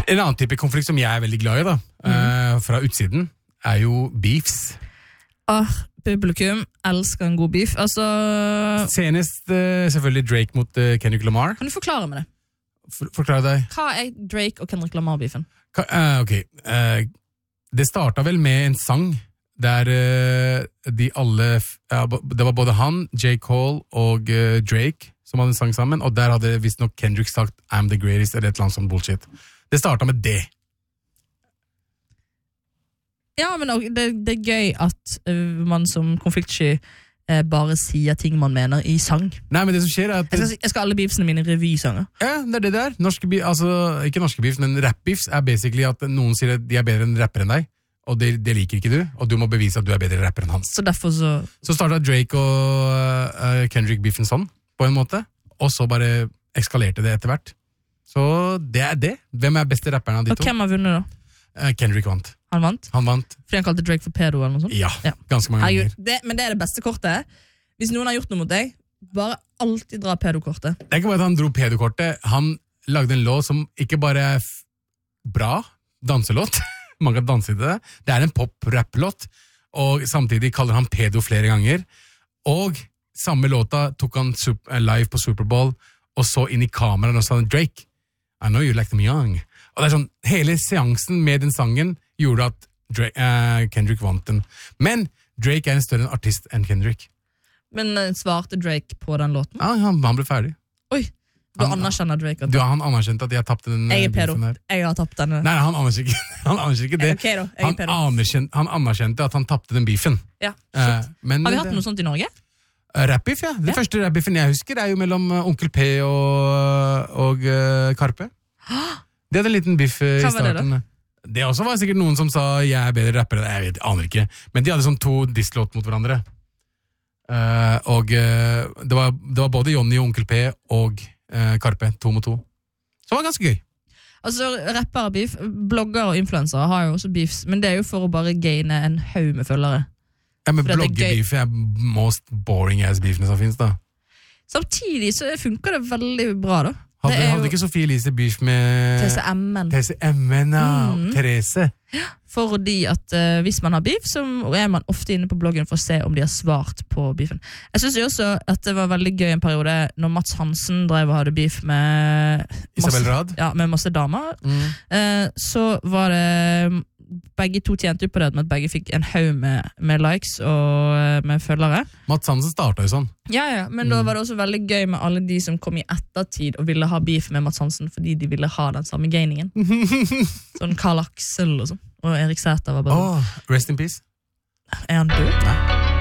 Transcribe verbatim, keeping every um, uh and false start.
En annen type konflikt som jeg er veldig glad i, da, mm. uh, fra utsiden, er jo beefs. Ah, publikum elsker en god beef. Altså... Senest uh, selvfølgelig Drake mot uh, Kendrick Lamar. Kan du forklare meg det? For, forklare deg. Hva er Drake og Kendrick Lamar-beefen? Uh, ok, uh, det startet vel med en sang der uh, de alle, uh, det var både han, J. Cole og uh, Drake som hadde en sang sammen, og der hadde visst nok Kendrick sagt I'm the greatest, eller et eller annet sånt bullshit. Det startet med det. Ja, men det, det er gøy at uh, man som konfliktsky uh, bare sier ting man mener i sang. Nei, men det som skjer er at... Jeg skal, jeg skal alle beefsene mine revysanger. Ja, det er det der. Norske beef, altså, ikke norske beefs, men rap-beefs er basically at noen sier at de er bedre enn rapper enn deg, og det, det liker ikke du, og du må bevise at du er bedre rapper enn hans. Så derfor så... Så startet Drake og uh, Kendrick beefen sånn, på en måte, og så bare eskalerte det etter hvert. Så det er det. Hvem er beste rapperen av de og to? Og hvem har vunnet da? Uh, Kendrick vant. Han vant? Han vant. Fordi han kalte Drake for pedo eller noe sånt? Ja, ja. Ganske mange ganger. Det, men det er det beste kortet. Hvis noen har gjort noe mot deg, bare alltid dra pedokortet. Det er ikke bare at han dro pedokortet, han lagde en låt som ikke bare er f- bra, danselåt, mange har danset i det, det er en pop-rap-låt, og samtidig kaller han pedo flere ganger, og samme låta tok han super, live på Superbowl, og så inn i kameraen og sa Drake, I know you like them young. Og det er sånn, hele seansen med den sangen gjorde at Drake, uh, Kendrick vant den. Men Drake er en større artist enn Kendrick. Men uh, svarte Drake på den låten? Ja, han, han ble ferdig. Oi, du han, anerkjenner Drake? At du, han anerkjente at jeg tappte den. Jeg er pedo, jeg har tappet den. Nei, han anerkjente ikke, han anerkjente ikke det. Okay, da. Jeg han, anerkjente, han anerkjente at han tappte den beefen. Ja, uh, men, har vi hatt noe sånt i Norge? Uh, Rap-beef, ja. Den ja. første rap-beefen jeg husker er jo mellom uh, Onkel P og, og uh, Karpe. De hadde en liten biff uh, i starten. Det, det også var sikkert noen som sa jeg er bedre rapper, jeg vet, aner ikke. Men de hadde sånn to disslåt mot hverandre. Uh, og uh, det, var, det var både Johnny og Onkel P og uh, Karpe, to mot to. Så det var ganske gøy. Altså, rappere beef, blogger og influensere har jo også beefs, men det er jo for å bare gaine en haug med følgere. Ja, men bloggerbeef er most boring ass beefene som finnes da. Samtidig så funker det veldig bra da. Hadde, hadde jo... ikke Sofie Elise beef med... T C M-en. T C M-en, ja. Mm. Therese. Ja, fordi at uh, hvis man har beef, så er man ofte inne på bloggen for å se om de har svart på beefen. Jeg synes jo også at det var veldig gøy en periode når Mats Hansen drev og hadde beef med... Isabel Rad? Ja, med masse damer. Mm. Uh, så var det... Begge to tjente jo på det, men at begge fikk en haug med, med likes og med følgere. Mats Hansen startet jo sånn. Ja, ja, men mm. da var det også veldig gøy med alle de som kom i ettertid og ville ha beef med Mats Hansen fordi de ville ha den samme gainingen. Sånn Karl Aksel og sånn. Og Erik Sæther var bare... Oh, rest in peace. Er han død? Nei.